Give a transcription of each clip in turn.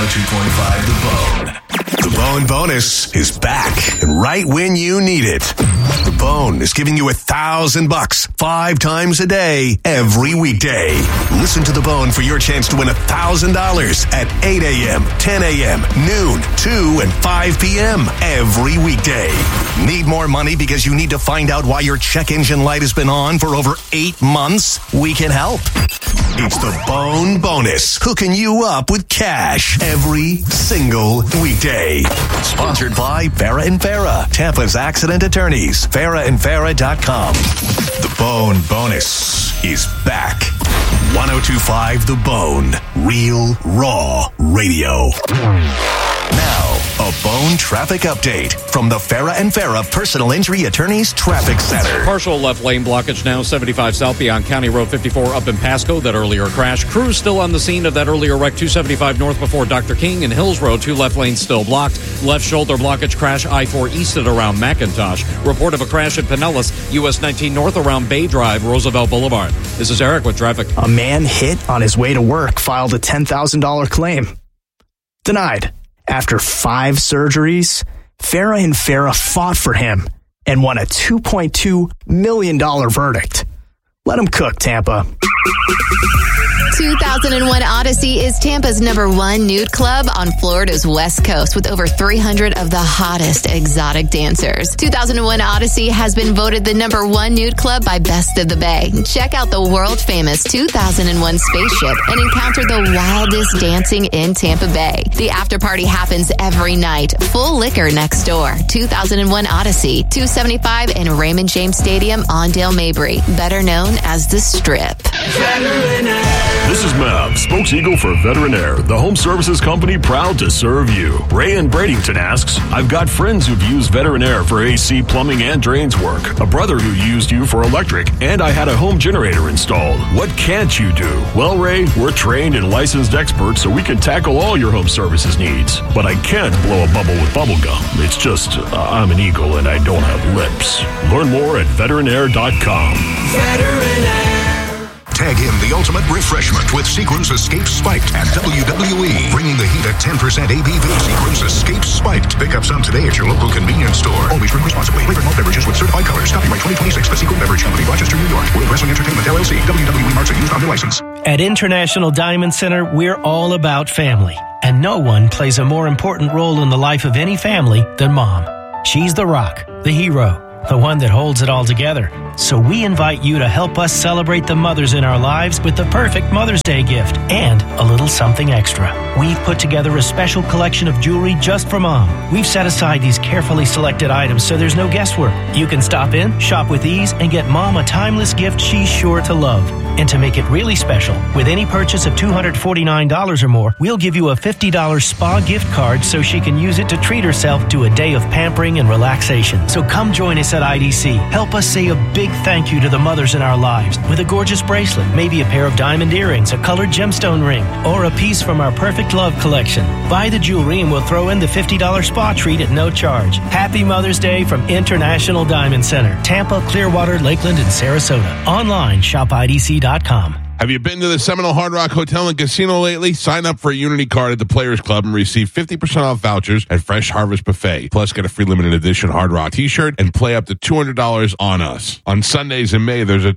102.5 The Bone. The Bone Bonus is back, and right when you need it. The Bone is giving you $1,000 5 times a day, every weekday. Listen to The Bone for your chance to win $1,000 at 8 a.m., 10 a.m., noon, 2, and 5 p.m. every weekday. Need more money because you need to find out why your check engine light has been on for over 8 months? We can help. It's the Bone Bonus, hooking you up with cash every single weekday. Sponsored by Farah and Farah, Tampa's accident attorneys. FarahandFarah.com. The Bone Bonus is back. 102.5 The Bone. Real, raw radio. Now, a Bone traffic update from the Farah and Farah Personal Injury Attorneys Traffic Center. Partial left lane blockage now, 75 south beyond County Road 54 up in Pasco, that earlier crash. Crews still on the scene of that earlier wreck, 275 north before Dr. King and Hills Road, 2 left lanes still blocked. Left shoulder blockage crash, I-4 east at around McIntosh. Report of a crash at Pinellas, US 19 north around Bay Drive, Roosevelt Boulevard. This is Eric with traffic. A man hit on his way to work filed a $10,000 claim. Denied. After 5 surgeries, Farah and Farah fought for him and won a $2.2 million verdict. Let him cook, Tampa. 2001 Odyssey is Tampa's #1 nude club on Florida's West Coast with over 300 of the hottest exotic dancers. 2001 Odyssey has been voted the #1 nude club by Best of the Bay. Check out the world-famous 2001 spaceship and encounter the wildest dancing in Tampa Bay. The after party happens every night. Full liquor next door. 2001 Odyssey, 275 in Raymond James Stadium on Dale Mabry, better known as The Strip. This is Mav, spokes-eagle for Veterinaire, the home services company proud to serve you. Ray in Bradenton asks, I've got friends who've used Veterinaire for AC, plumbing, and drains work. A brother who used you for electric, and I had a home generator installed. What can't you do? Well, Ray, we're trained and licensed experts, so we can tackle all your home services needs. But I can't blow a bubble with bubble gum. It's just, I'm an eagle and I don't have lips. Learn more at veterinaire.com. Veterinaire. Tag him the ultimate refreshment with Seagram's Escape Spiked at WWE. Bringing the heat at 10% ABV. Seagram's Escape Spiked. Pick up some today at your local convenience store. Always drink responsibly. Flavored malt beverages with certified colors. Copyright 2026. The Seagram Beverage Company, Rochester, New York. World Wrestling Entertainment, LLC. WWE marks are used under license. At International Diamond Center, we're all about family. And no one plays a more important role in the life of any family than Mom. She's the rock, the hero, the one that holds it all together. So we invite you to help us celebrate the mothers in our lives with the perfect Mother's Day gift and a little something extra. We've put together a special collection of jewelry just for Mom. We've set aside these carefully selected items so there's no guesswork. You can stop in, shop with ease, and get Mom a timeless gift she's sure to love. And to make it really special, with any purchase of $249 or more, we'll give you a $50 spa gift card so she can use it to treat herself to a day of pampering and relaxation. So come join us at IDC. Help us say a big thank you to the mothers in our lives with a gorgeous bracelet, maybe a pair of diamond earrings, a colored gemstone ring, or a piece from our Perfect Love collection. Buy the jewelry and we'll throw in the $50 spa treat at no charge. Happy Mother's Day from International Diamond Center, Tampa, Clearwater, Lakeland, and Sarasota. Online, shopidc.com. Have you been to the Seminole Hard Rock Hotel and Casino lately? Sign up for a Unity card at the Players Club and receive 50% off vouchers at Fresh Harvest Buffet. Plus, get a free limited edition Hard Rock t-shirt and play up to $200 on us. On Sundays in May, there's a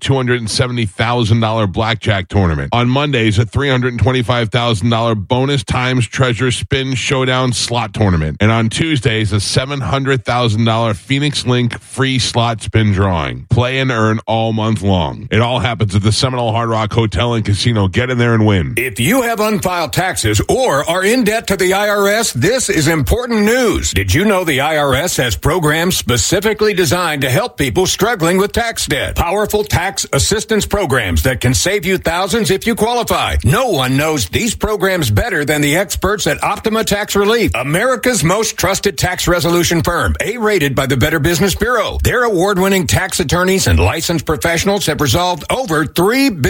$270,000 blackjack tournament. On Mondays, a $325,000 bonus times treasure spin showdown slot tournament. And on Tuesdays, a $700,000 Phoenix Link free slot spin drawing. Play and earn all month long. It all happens at the Seminole Hard Rock Hotel and Casino. Get in there and win. If you have unfiled taxes or are in debt to the IRS, this is important news. Did you know the IRS has programs specifically designed to help people struggling with tax debt? Powerful tax assistance programs that can save you thousands if you qualify. No one knows these programs better than the experts at Optima Tax Relief, America's most trusted tax resolution firm, A-rated by the Better Business Bureau. Their award-winning tax attorneys and licensed professionals have resolved over $3 billion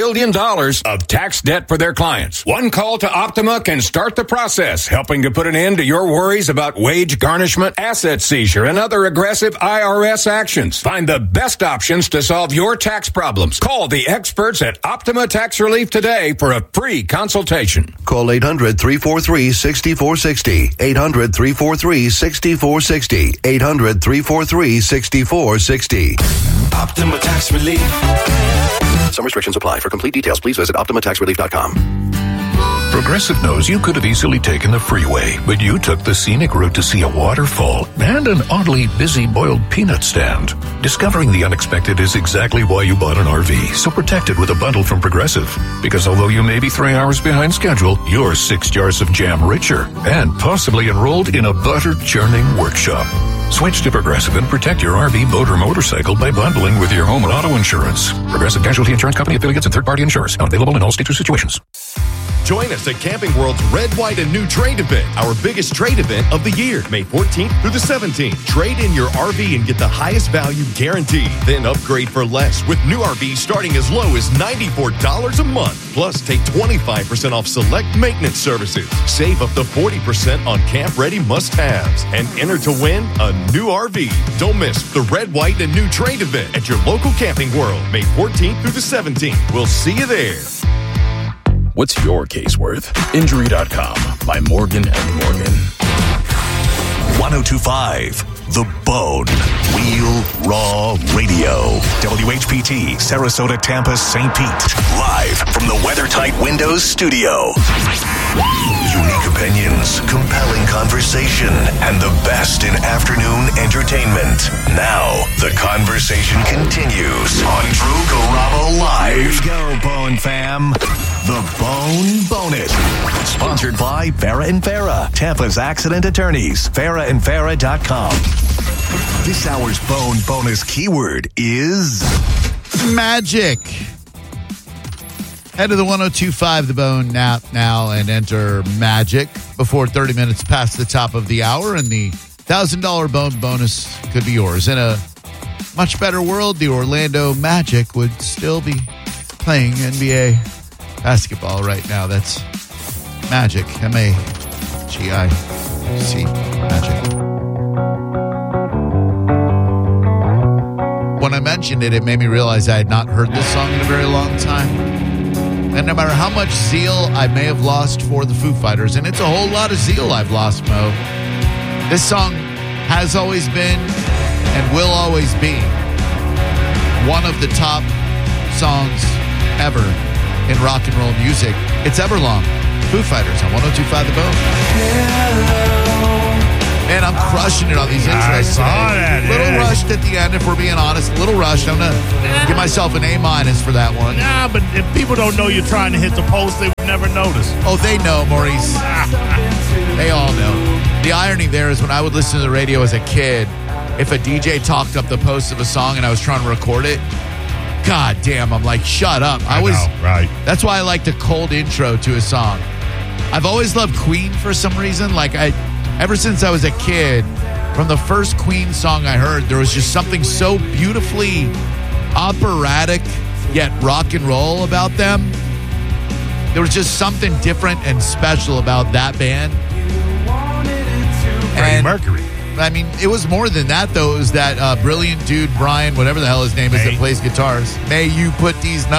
of tax debt for their clients. One call to Optima can start the process, helping to put an end to your worries about wage garnishment, asset seizure, and other aggressive IRS actions. Find the best options to solve your tax problems. Call the experts at Optima Tax Relief today for a free consultation. Call 800-343-6460. 800-343-6460. 800-343-6460. Optima Tax Relief. Some restrictions apply. For complete details, please visit OptimaTaxRelief.com. Progressive knows you could have easily taken the freeway, but you took the scenic route to see a waterfall and an oddly busy boiled peanut stand. Discovering the unexpected is exactly why you bought an RV, so protect it with a bundle from Progressive. Because although you may be 3 hours behind schedule, you're 6 jars of jam richer and possibly enrolled in a butter churning workshop. Switch to Progressive and protect your RV, boat, or motorcycle by bundling with your home and auto insurance. Progressive Casualty Insurance Company, affiliates, and third-party insurers. Not available in all states or situations. Join us at Camping World's Red, White, and New Trade Event, our biggest trade event of the year, May 14th through the 17th. Trade in your RV and get the highest value guaranteed. Then upgrade for less with new RVs starting as low as $94 a month. Plus, take 25% off select maintenance services. Save up to 40% on camp-ready must-haves. And enter to win a new RV. Don't miss the Red, White, and New Trade Event at your local Camping World, May 14th through the 17th. We'll see you there. What's your case worth? Injury.com by Morgan & Morgan. 1025 The Bone. Real Raw Radio. WHPT, Sarasota, Tampa, St. Pete. Live from the WeatherTight Windows studio. Unique opinions, compelling conversation, and the best in afternoon entertainment. Now, the conversation continues on Drew Garabo Live. Here you go, Bone fam. The Bone Bonus. Sponsored by Farah and Farah, Tampa's accident attorneys. FarahandFarah.com. This hour's Bone Bonus keyword is magic. Head to the 1025 The Bone app now and enter magic before 30 minutes past the top of the hour, and the $1,000 Bone Bonus could be yours. In a much better world, the Orlando Magic would still be playing NBA basketball right now. That's magic. M-A-G-I-C. Magic. When I mentioned it, it made me realize I had not heard this song in a very long time. And no matter how much zeal I may have lost for the Foo Fighters, and it's a whole lot of zeal I've lost, Mo, this song has always been and will always be one of the top songs ever in rock and roll music. It's Everlong. Foo Fighters on 1025 The Bone. Man, I'm crushing it on these intros today. Little rushed at the end, if we're being honest. Little rushed. I'm going to give myself an A- for that one. Nah, but if people don't know you're trying to hit the post, they would never notice. Oh, they know, Maurice. They all know. The irony there is when I would listen to the radio as a kid, if a DJ talked up the post of a song and I was trying to record it, God damn, I'm like, shut up. I know, right. That's why I like the cold intro to a song. I've always loved Queen for some reason. Ever since I was a kid, from the first Queen song I heard, there was just something so beautifully operatic yet rock and roll about them. There was just something different and special about that band. Freddie Mercury. I mean, it was more than that, though. It was that brilliant dude, Brian, whatever the hell his name is, that plays guitars. May you put these nuts